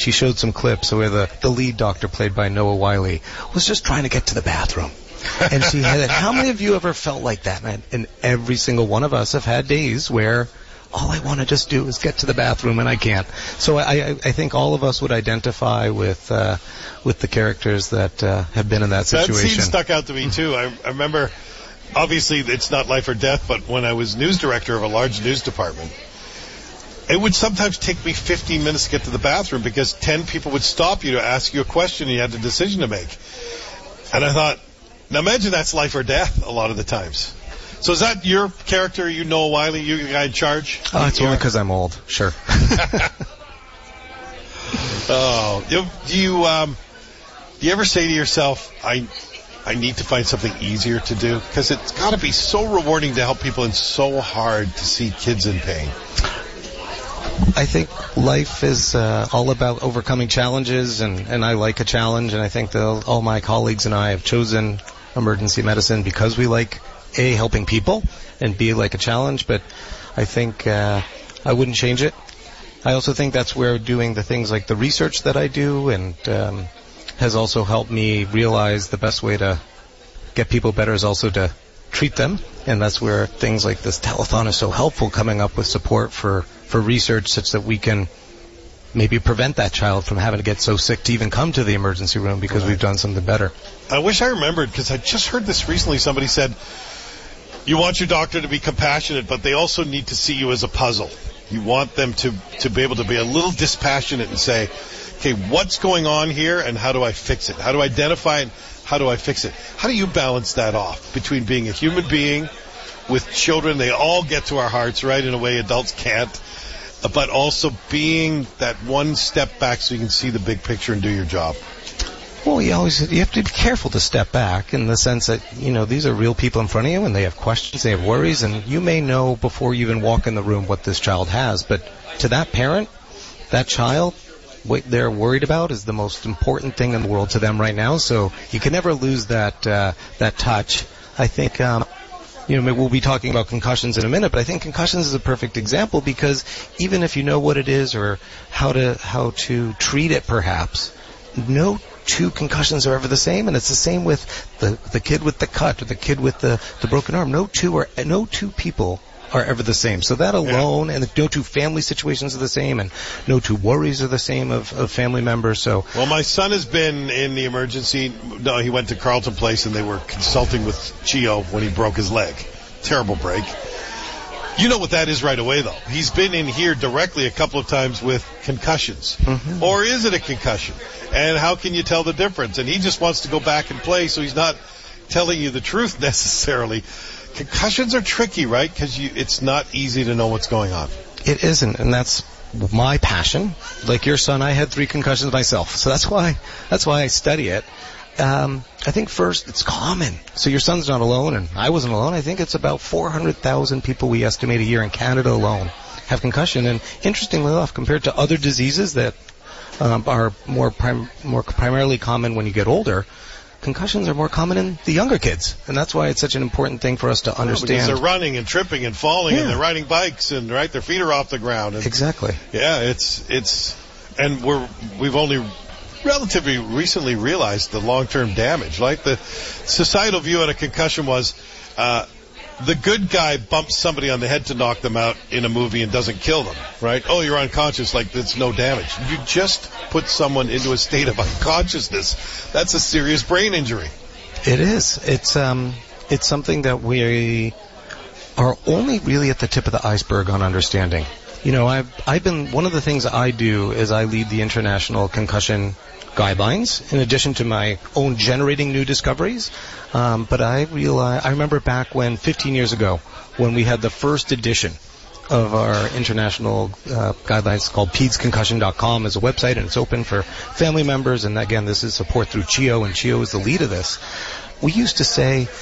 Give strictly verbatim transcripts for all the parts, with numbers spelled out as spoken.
she showed some clips where the, the lead doctor, played by Noah Wiley, was just trying to get to the bathroom. And she had it. How many of you ever felt like that, man? And every single one of us have had days where all I want to just do is get to the bathroom and I can't. So I, I think all of us would identify with uh, with the characters that uh, have been in that situation. That scene stuck out to me too. I, I remember, obviously it's not life or death, but when I was news director of a large news department, it would sometimes take me fifteen minutes to get to the bathroom because ten people would stop you to ask you a question and you had a decision to make. And I thought, now imagine that's life or death a lot of the times. So is that your character, you Noah Wiley, you the guy in charge? Oh, it's only because I'm old, sure. Oh, do, do you um, do you ever say to yourself, I I need to find something easier to do? Because it's got to be so rewarding to help people and so hard to see kids in pain. I think life is uh, all about overcoming challenges, and, and I like a challenge, and I think that all my colleagues and I have chosen emergency medicine because we like, A, helping people, and B, like a challenge, but I think uh, I wouldn't change it. I also think that's where doing the things like the research that I do and um, has also helped me realize the best way to get people better is also to treat them, and that's where things like this telethon is so helpful, coming up with support for, for research such that we can maybe prevent that child from having to get so sick to even come to the emergency room because right. we've done something better. I wish I remembered, because I just heard this recently. Somebody said, you want your doctor to be compassionate, but they also need to see you as a puzzle. You want them to, to be able to be a little dispassionate and say, okay, what's going on here and how do I fix it? How do I identify it? How do I fix it? How do you balance that off between being a human being with children? They all get to our hearts, right, in a way adults can't, but also being that one step back so you can see the big picture and do your job. Well, you always you have to be careful to step back in the sense that, you know, these are real people in front of you and they have questions, they have worries, and you may know before you even walk in the room what this child has. But to that parent, that child, what they're worried about is the most important thing in the world to them right now. So you can never lose that uh, that touch. I think, um, you know, we'll be talking about concussions in a minute, but I think concussions is a perfect example because even if you know what it is or how to how to treat it, perhaps, no two concussions are ever the same, and it's the same with the the kid with the cut or the kid with the, the broken arm. No two are no two people are ever the same. So that alone, yeah. and no two family situations are the same, and no two worries are the same of, of family members. So, well, my son has been in the emergency. No, he went to Carleton Place, and they were consulting with Chio when he broke his leg. Terrible break. You know what that is right away, though. He's been in here directly a couple of times with concussions. Mm-hmm. Or is it a concussion? And how can you tell the difference? And he just wants to go back and play, so he's not telling you the truth necessarily. Concussions are tricky, right? Because it's not easy to know what's going on. It isn't, and that's my passion. Like your son, I had three concussions myself, so that's why that's why I study it. Um, I think first, it's common. So your son's not alone, and I wasn't alone. I think it's about four hundred thousand people we estimate a year in Canada alone have concussion. And interestingly enough, compared to other diseases that um, are more prim- more primarily common when you get older, concussions are more common in the younger kids, and that's why it's such an important thing for us to understand. Yeah, because they're running and tripping and falling, yeah. and they're riding bikes, and right, their feet are off the ground. And, exactly. Yeah, it's it's, and we're we've only relatively recently realized the long-term damage. Like the societal view on a concussion was, uh, the good guy bumps somebody on the head to knock them out in a movie and doesn't kill them, right? Oh, you're unconscious, like it's no damage. You just put someone into a state of unconsciousness. That's a serious brain injury. It is. It's um, it's something that we are only really at the tip of the iceberg on understanding. You know, I've I've been one of the things I do is I lead the International Concussion Guidelines, in addition to my own generating new discoveries. Um, but I realize, I remember back when, fifteen years ago, when we had the first edition of our international uh, guidelines called peds concussion dot com as a website, and it's open for family members. And again, this is support through Chio, and Chio is the lead of this. We used to say,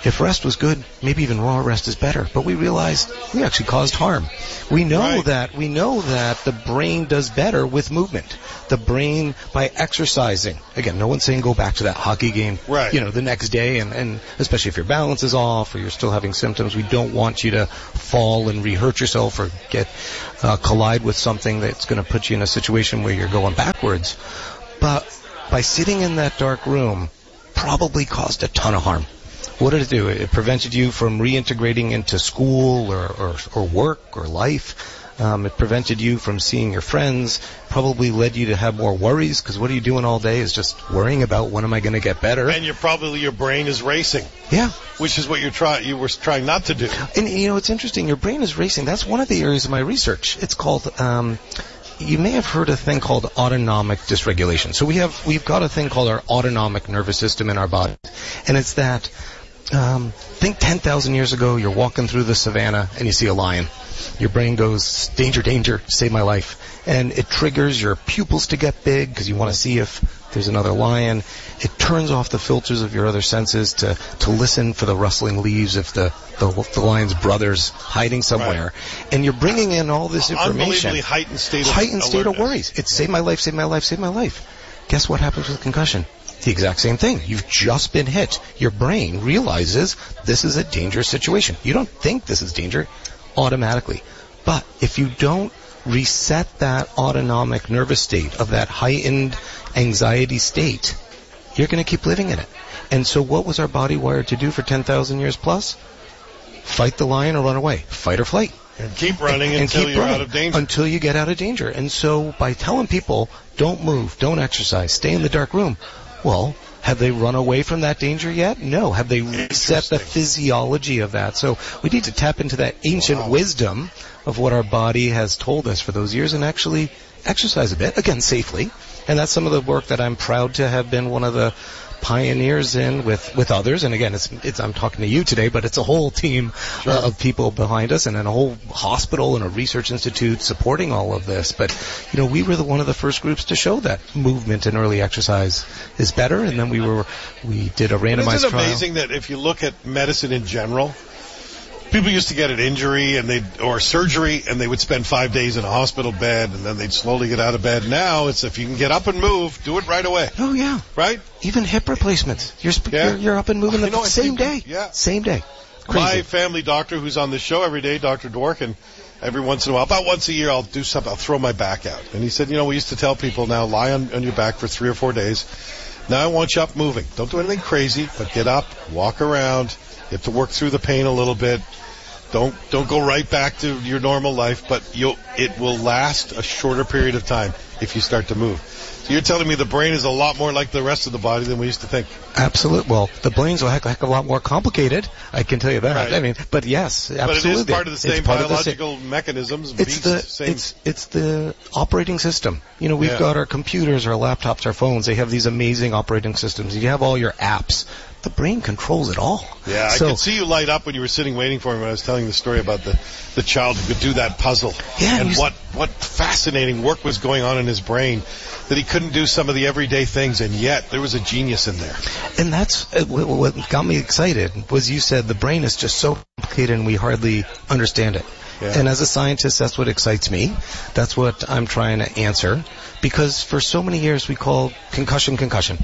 If rest was good, maybe even raw rest is better. But we realized we actually caused harm. We know Right. that we know that the brain does better with movement. The brain, by exercising, again, no one's saying go back to that hockey game, Right. you know, the next day, and, and especially if your balance is off or you're still having symptoms, we don't want you to fall and re-hurt yourself or get uh, collide with something that's going to put you in a situation where you're going backwards. But by sitting in that dark room, probably caused a ton of harm. What did it do? It prevented you from reintegrating into school or, or, or work or life. Um, it prevented you from seeing your friends. Probably led you to have more worries, because what are you doing all day is just worrying about when am I going to get better. And you're probably, your brain is racing. Yeah. Which is what you're try, you were trying not to do. And, you know, it's interesting. Your brain is racing. That's one of the areas of my research. It's called... Um, you may have heard a thing called autonomic dysregulation. So we have, we've got a thing called our autonomic nervous system in our body. And it's that, um, think ten thousand years ago, you're walking through the savannah and you see a lion. Your brain goes, danger, danger, save my life. And it triggers your pupils to get big because you want to see if there's another lion. It turns off the filters of your other senses to, to listen for the rustling leaves if the, the, the lion's brother's hiding somewhere. Right. And you're bringing in all this information. Unbelievably heightened state of Heightened state awareness. of worries. It's save my life, save my life, save my life. Guess what happens with concussion? The exact same thing. You've just been hit. Your brain realizes this is a dangerous situation. You don't think this is danger automatically. But if you don't reset that autonomic nervous state of that heightened anxiety state, you're going to keep living in it. And so what was our body wired to do for ten thousand years plus? Fight the lion or run away. Fight or flight. And keep running and, and until keep you're running out of danger. Until you get out of danger. And so by telling people, don't move, don't exercise, stay in the dark room, well, have they run away from that danger yet? No. Have they reset the physiology of that? So we need to tap into that ancient wow. wisdom of what our body has told us for those years and actually exercise a bit, again, safely. And that's some of the work that I'm proud to have been one of the pioneers in with, with others. And again, it's, it's, I'm talking to you today, but it's a whole team sure. uh, of people behind us and then a whole hospital and a research institute supporting all of this. But, you know, we were the, one of the first groups to show that movement and early exercise is better. And then we were, we did a randomized Isn't it trial. amazing that if you look at medicine in general, people used to get an injury and they or surgery and they would spend five days in a hospital bed and then they'd slowly get out of bed. Now it's if you can get up and move, do it right away. Oh yeah, right. Even hip replacements. You're sp- yeah. you're, you're up and moving I the know, same day. Yeah, same day. Crazy. My family doctor, who's on the show every day, Doctor Dworkin, every once in a while, about once a year, I'll do something. I'll throw my back out. And he said, you know, we used to tell people now lie on, on your back for three or four days. Now I want you up moving. Don't do anything crazy, but get up, walk around. You have to work through the pain a little bit. Don't don't go right back to your normal life, but you'll it will last a shorter period of time if you start to move. So you're telling me the brain is a lot more like the rest of the body than we used to think. Absolutely. Well, the brain's a heck, heck of a lot more complicated. I can tell you that. Right. I mean, but yes, absolutely. But it is part of the same It's part of the biological same, mechanisms. It's beast, the same. it's it's the operating system. You know, we've Yeah. got our computers, our laptops, our phones. They have these amazing operating systems. You have all your apps. The brain controls it all. Yeah, so, I could see you light up when you were sitting waiting for me when I was telling the story about the, the child who could do that puzzle. Yeah, and he's- what, what fascinating work was going on in his brain that he couldn't do some of the everyday things, and yet there was a genius in there. And that's uh, what what got me excited was you said the brain is just so complicated and we hardly understand it. Yeah. And as a scientist, that's what excites me. That's what I'm trying to answer. Because for so many years we call concussion concussion.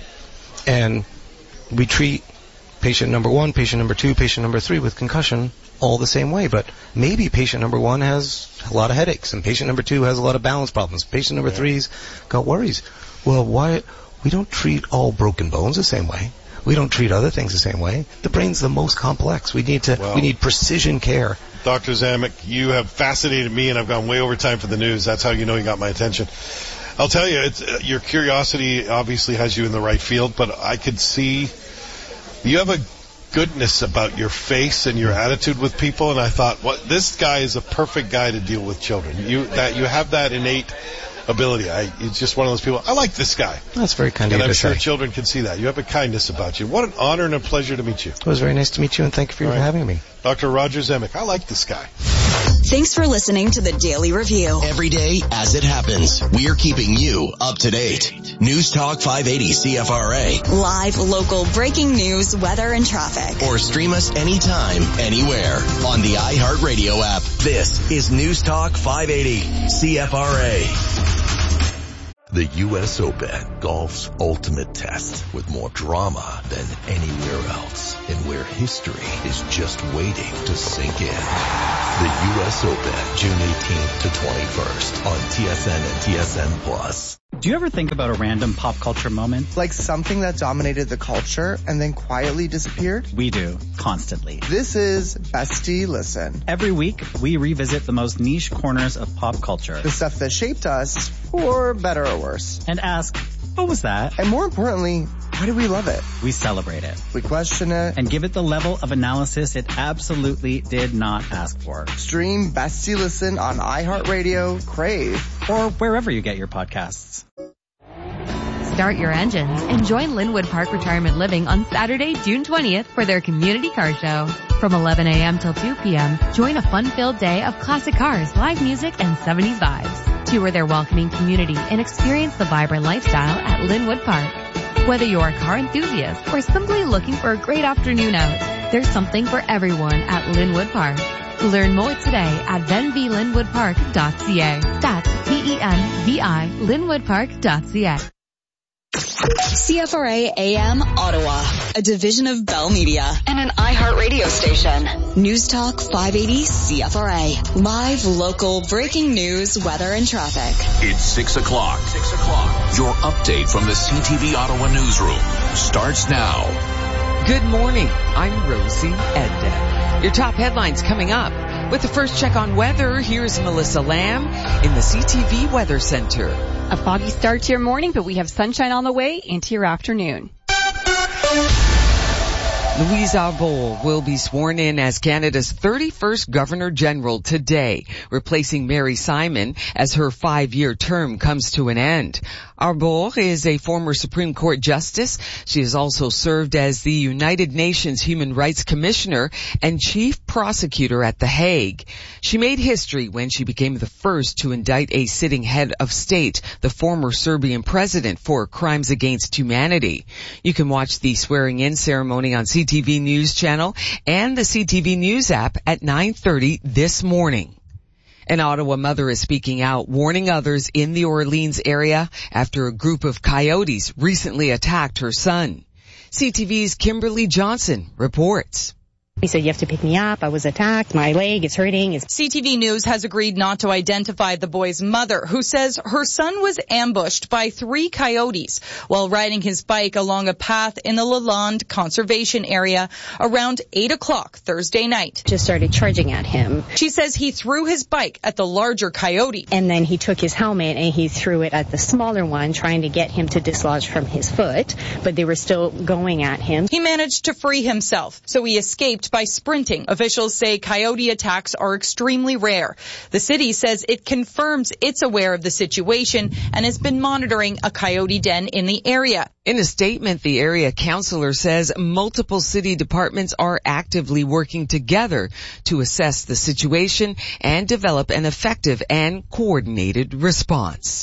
And we treat patient number one, patient number two, patient number three with concussion all the same way. But maybe patient number one has a lot of headaches and patient number two has a lot of balance problems. Patient number yeah. three's got worries. Well, why? We don't treat all broken bones the same way. We don't treat other things the same way. The brain's the most complex. We need to. Well, we need precision care. Doctor Zamek, you have fascinated me, and I've gone way over time for the news. That's how you know you got my attention. I'll tell you, it's, uh, your curiosity obviously has you in the right field, but I could see you have a goodness about your face and your attitude with people, and I thought, what this guy is a perfect guy to deal with children. You that you have that innate ability. I, it's just one of those people. I like this guy. That's very kind of and you I'm to sure say. children can see that. You have a kindness about you. What an honor and a pleasure to meet you. It was very nice to meet you, and thank you for All right. having me. Doctor Roger Zemek. I like this guy. Thanks for listening to the Daily Review. Every day as it happens, we're keeping you up to date. News Talk five eighty C F R A. Live, local, breaking news, weather, and traffic. Or stream us anytime, anywhere on the iHeartRadio app. This is News Talk five eighty C F R A. The U S Open, golf's ultimate test, with more drama than anywhere else, and where history is just waiting to sink in. The U S Open, June eighteenth to twenty-first on T S N and T S N Plus. Do you ever think about a random pop culture moment? Like something that dominated the culture and then quietly disappeared? We do, constantly. This is Bestie Listen. Every week, we revisit the most niche corners of pop culture. The stuff that shaped us, for better or worse. And ask, what was that? And more importantly, why do we love it? We celebrate it. We question it. And give it the level of analysis it absolutely did not ask for. Stream Bestie Listen on iHeartRadio, Crave, or wherever you get your podcasts. Start your engines and join Linwood Park Retirement Living on Saturday, June twentieth for their community car show. From eleven a.m. till two p.m., join a fun-filled day of classic cars, live music, and seventies vibes. Tour their welcoming community and experience the vibrant lifestyle at Linwood Park. Whether you're a car enthusiast or simply looking for a great afternoon out, there's something for everyone at Linwood Park. Learn more today at venvi linwood park dot c a. That's V E N V I linwood park dot c a. C F R A A M Ottawa, a division of Bell Media and an iHeartRadio station. News Talk five eighty C F R A. Live, local, breaking news, weather, and traffic. It's six o'clock. Six o'clock. Your update from the C T V Ottawa newsroom starts now. Good morning. I'm Rosie Edda. Your top headlines coming up. With the first check on weather, here's Melissa Lamb in the C T V Weather Center. A foggy start to your morning, but we have sunshine on the way into your afternoon. Louise Arbour will be sworn in as Canada's thirty-first Governor General today, replacing Mary Simon as her five-year term comes to an end. Arbour is a former Supreme Court justice. She has also served as the United Nations Human Rights Commissioner and Chief Prosecutor at The Hague. She made history when she became the first to indict a sitting head of state, the former Serbian president, for crimes against humanity. You can watch the swearing-in ceremony on C T V News Channel and the C T V News app at nine thirty this morning. An Ottawa mother is speaking out, warning others in the Orleans area after a group of coyotes recently attacked her son. C T V's Kimberly Johnson reports. He said, you have to pick me up. I was attacked. My leg is hurting. It's- C T V News has agreed not to identify the boy's mother, who says her son was ambushed by three coyotes while riding his bike along a path in the Lalonde Conservation Area around eight o'clock Thursday night. Just started charging at him. She says he threw his bike at the larger coyote. And then he took his helmet and he threw it at the smaller one, trying to get him to dislodge from his foot, but they were still going at him. He managed to free himself, so he escaped by sprinting. Officials say coyote attacks are extremely rare. The city says it confirms it's aware of the situation and has been monitoring a coyote den in the area. In a statement, the area councillor says multiple city departments are actively working together to assess the situation and develop an effective and coordinated response.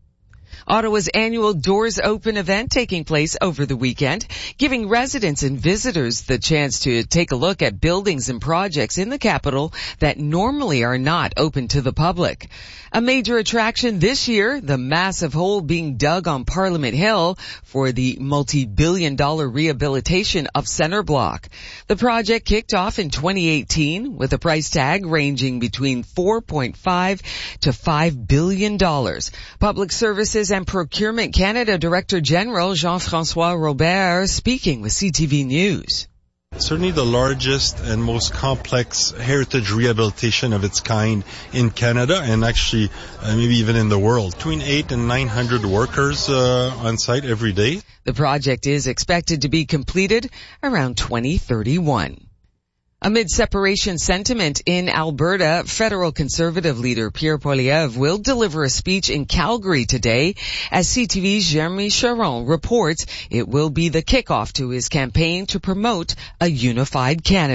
Ottawa's annual Doors Open event taking place over the weekend, giving residents and visitors the chance to take a look at buildings and projects in the capital that normally are not open to the public. A major attraction this year, the massive hole being dug on Parliament Hill for the multi-billion dollar rehabilitation of Centre Block. The project kicked off in twenty eighteen with a price tag ranging between four point five to five billion dollars. Public Services and Procurement Canada Director General Jean-François Robert speaking with C T V News. Certainly the largest and most complex heritage rehabilitation of its kind in Canada and actually uh, maybe even in the world. Between eight and nine hundred workers uh, on site every day. The project is expected to be completed around twenty thirty-one. Amid separation sentiment in Alberta, federal Conservative leader Pierre Poilievre will deliver a speech in Calgary today. As C T V's Jeremy Charon reports, it will be the kickoff to his campaign to promote a unified Canada.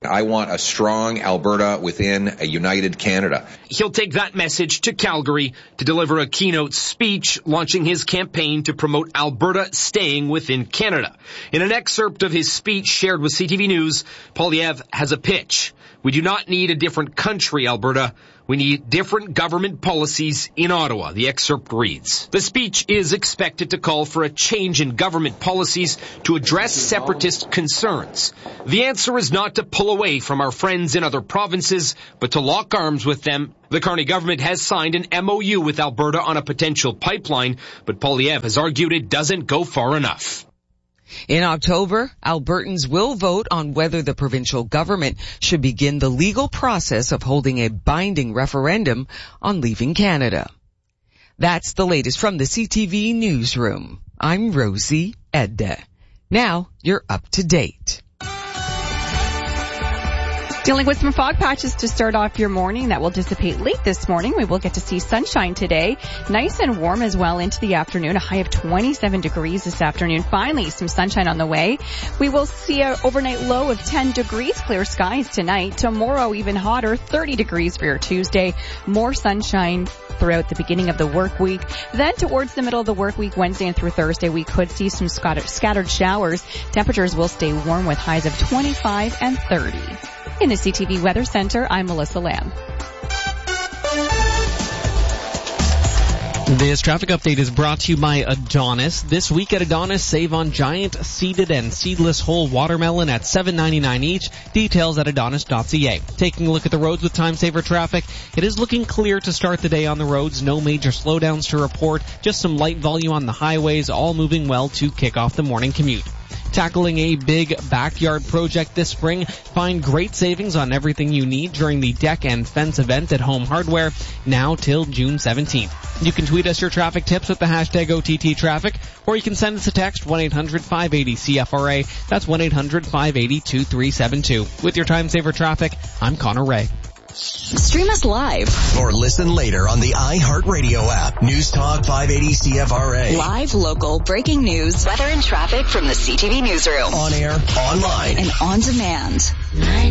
I want a strong Alberta within a united Canada. He'll take that message to Calgary to deliver a keynote speech launching his campaign to promote Alberta staying within Canada. In an excerpt of his speech shared with C T V News, Poilievre has a pitch. We do not need a different country, Alberta. We need different government policies in Ottawa, the excerpt reads. The speech is expected to call for a change in government policies to address separatist concerns. The answer is not to pull away from our friends in other provinces, but to lock arms with them. The Carney government has signed an M O U with Alberta on a potential pipeline, but Poilievre has argued it doesn't go far enough. In October, Albertans will vote on whether the provincial government should begin the legal process of holding a binding referendum on leaving Canada. That's the latest from the C T V Newsroom. I'm Rosie Edda. Now you're up to date. Dealing with some fog patches to start off your morning that will dissipate late this morning. We will get to see sunshine today. Nice and warm as well into the afternoon. A high of twenty-seven degrees this afternoon. Finally, some sunshine on the way. We will see an overnight low of ten degrees. Clear skies tonight. Tomorrow, even hotter, thirty degrees for your Tuesday. More sunshine throughout the beginning of the work week. Then towards the middle of the work week, Wednesday and through Thursday, we could see some scattered showers. Temperatures will stay warm with highs of twenty-five and thirty. In the C T V Weather Center, I'm Melissa Lamb. This traffic update is brought to you by Adonis. This week at Adonis, save on giant seeded and seedless whole watermelon at seven ninety-nine each. Details at adonis dot c a. Taking a look at the roads with time saver traffic, it is looking clear to start the day on the roads. No major slowdowns to report. Just some light volume on the highways, all moving well to kick off the morning commute. Tackling a big backyard project this spring, find great savings on everything you need during the deck and fence event at Home Hardware, now till June seventeenth. You can tweet us your traffic tips with the hashtag O T T traffic, or you can send us a text one eight hundred five eight zero C F R A. That's one eight hundred five eight zero two three seven two. With your time saver traffic, I'm Connor Ray. Stream us live or listen later on the iHeartRadio app. News Talk five eighty C F R A. Live, local, breaking news, weather and traffic from the C T V Newsroom. On air, online, and on demand.